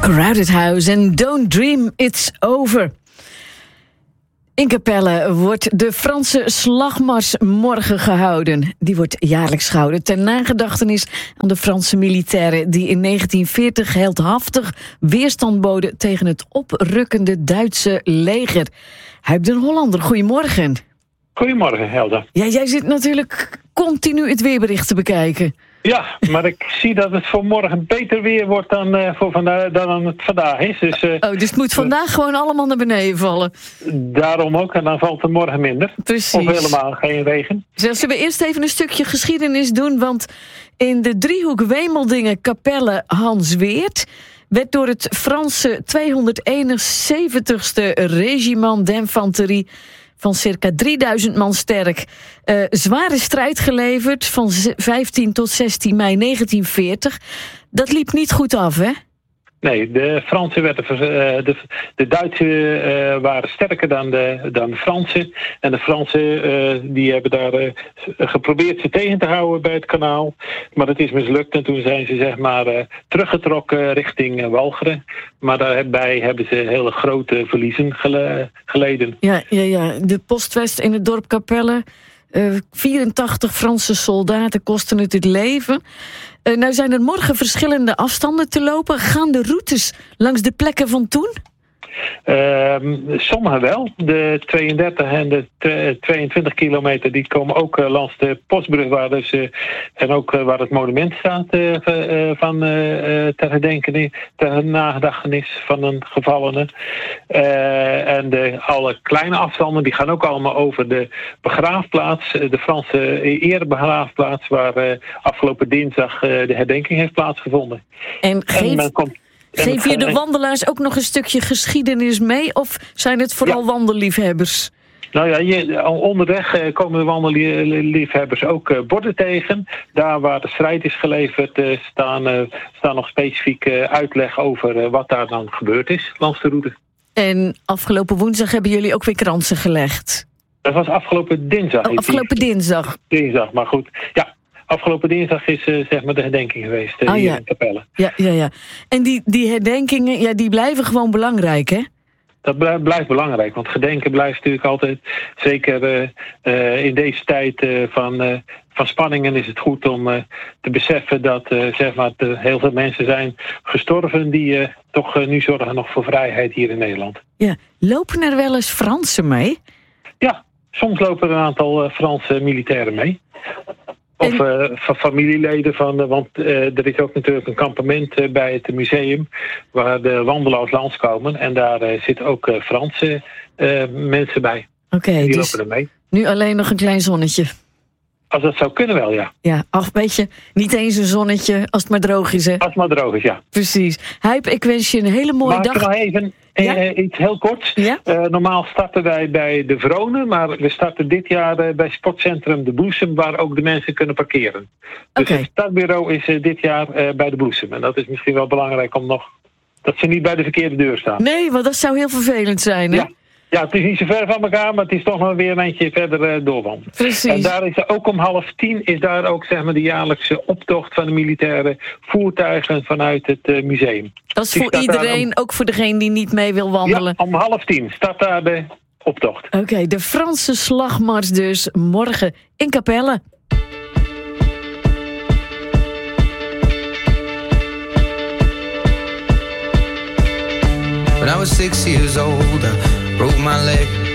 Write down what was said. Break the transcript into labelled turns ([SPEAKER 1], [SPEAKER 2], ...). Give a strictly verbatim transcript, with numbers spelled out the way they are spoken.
[SPEAKER 1] Crowded House en Don't Dream It's Over. In Capelle wordt de Franse slagmars morgen gehouden. Die wordt jaarlijks gehouden ter nagedachtenis aan de Franse militairen die in negentien veertig heldhaftig weerstand boden tegen het oprukkende Duitse leger. Huib den Hollander, goedemorgen.
[SPEAKER 2] Goedemorgen, Helda.
[SPEAKER 1] Ja, jij zit natuurlijk continu het weerbericht te bekijken.
[SPEAKER 2] Ja, maar ik zie dat het voor morgen beter weer wordt dan, uh, voor vandaag, dan het vandaag is. Dus, uh,
[SPEAKER 1] oh, dus het moet vandaag uh, gewoon allemaal naar beneden vallen?
[SPEAKER 2] Daarom ook, en dan valt het morgen minder.
[SPEAKER 1] Precies.
[SPEAKER 2] Of helemaal geen regen.
[SPEAKER 1] Zullen we eerst even een stukje geschiedenis doen? Want in de driehoek Wemeldingen Capelle Hansweert werd door het Franse tweehonderdeenenzeventigste Regiment d'Infanterie van circa drieduizend man sterk uh, zware strijd geleverd van vijftien tot zestien mei negentien veertig. Dat liep niet goed af, hè?
[SPEAKER 2] Nee, de Fransen werden, uh, de, de Duitsers uh, waren sterker dan de, dan de Fransen. En de Fransen uh, die hebben daar uh, geprobeerd ze tegen te houden bij het kanaal. Maar dat is mislukt en toen zijn ze zeg maar uh, teruggetrokken richting uh, Walcheren. Maar daarbij hebben ze hele grote verliezen gele, geleden.
[SPEAKER 1] Ja, ja, ja, de postwest in het dorp Capelle. Uh, vierentachtig Franse soldaten kosten het het leven. Uh, nou zijn er morgen verschillende afstanden te lopen. Gaan de routes langs de plekken van toen?
[SPEAKER 2] Uh, sommige wel. De tweeëndertig en de tweeëntwintig kilometer die komen ook uh, langs de postbrug waar dus, uh, en ook uh, waar het monument staat uh, uh, van uh, ter herdenking, ter nagedachtenis van een gevallene. Uh, en de, alle kleine afstanden die gaan ook allemaal over de begraafplaats, de Franse erebegraafplaats waar uh, afgelopen dinsdag uh, de herdenking heeft plaatsgevonden.
[SPEAKER 1] En geef... En men komt Geef je de wandelaars ook nog een stukje geschiedenis mee? Of zijn het vooral ja. wandelliefhebbers?
[SPEAKER 2] Nou ja, je, onderweg komen de wandelliefhebbers ook uh, borden tegen. Daar waar de strijd is geleverd uh, staan, uh, staan nog specifiek uh, uitleg over uh, wat daar dan gebeurd is langs de route.
[SPEAKER 1] En afgelopen woensdag hebben jullie ook weer kransen gelegd?
[SPEAKER 2] Dat was afgelopen dinsdag.
[SPEAKER 1] Oh, afgelopen dinsdag.
[SPEAKER 2] Dinsdag, maar goed. Ja. Afgelopen dinsdag is uh, zeg maar de herdenking geweest uh,
[SPEAKER 1] oh,
[SPEAKER 2] hier
[SPEAKER 1] ja.
[SPEAKER 2] in Capelle.
[SPEAKER 1] Ja, ja, ja. En die, die herdenkingen, ja, die blijven gewoon belangrijk, hè?
[SPEAKER 2] Dat blijft, blijft belangrijk, want gedenken blijft natuurlijk altijd, zeker uh, uh, in deze tijd uh, van, uh, van spanningen is het goed om uh, te beseffen dat uh, zeg maar, er heel veel mensen zijn gestorven die uh, toch uh, nu zorgen nog voor vrijheid hier in Nederland.
[SPEAKER 1] Ja, lopen er wel eens Fransen mee?
[SPEAKER 2] Ja, soms lopen er een aantal uh, Franse militairen mee. Of uh, van familieleden van, uh, want uh, er is ook natuurlijk een kampement uh, bij het museum waar de wandelaars langskomen. En daar uh, zitten ook uh, Franse uh, mensen bij.
[SPEAKER 1] Oké, okay,
[SPEAKER 2] die
[SPEAKER 1] dus
[SPEAKER 2] lopen er mee.
[SPEAKER 1] Nu alleen nog een klein zonnetje.
[SPEAKER 2] Als dat zou kunnen wel, ja.
[SPEAKER 1] Ja, ach, weet je, niet eens een zonnetje als het maar droog is, hè?
[SPEAKER 2] Als het maar droog is, ja.
[SPEAKER 1] Precies. Huib, ik wens je een hele mooie
[SPEAKER 2] Mag
[SPEAKER 1] dag.
[SPEAKER 2] Mag ik nog even ja? uh, iets heel korts?
[SPEAKER 1] Ja?
[SPEAKER 2] Uh, normaal starten wij bij de Vronen, maar we starten dit jaar uh, bij Sportcentrum De Bloesem, waar ook de mensen kunnen parkeren. Dus okay. Het startbureau is uh, dit jaar uh, bij De Bloesem. En dat is misschien wel belangrijk om nog, dat ze niet bij de verkeerde deur staan.
[SPEAKER 1] Nee, want dat zou heel vervelend zijn, hè?
[SPEAKER 2] Ja. Ja, het is niet zo ver van elkaar, maar het is toch nog weer een eentje verder uh, doorwandelen.
[SPEAKER 1] Precies.
[SPEAKER 2] En daar is er ook om half tien is daar ook zeg maar de jaarlijkse optocht van de militaire voertuigen vanuit het uh, museum.
[SPEAKER 1] Dat is die voor iedereen, om... ook voor degene die niet mee wil wandelen?
[SPEAKER 2] Ja, om half tien start daar de optocht.
[SPEAKER 1] Oké, okay, de Franse slagmars dus morgen in Capelle.
[SPEAKER 3] When I was six years old, I broke my leg.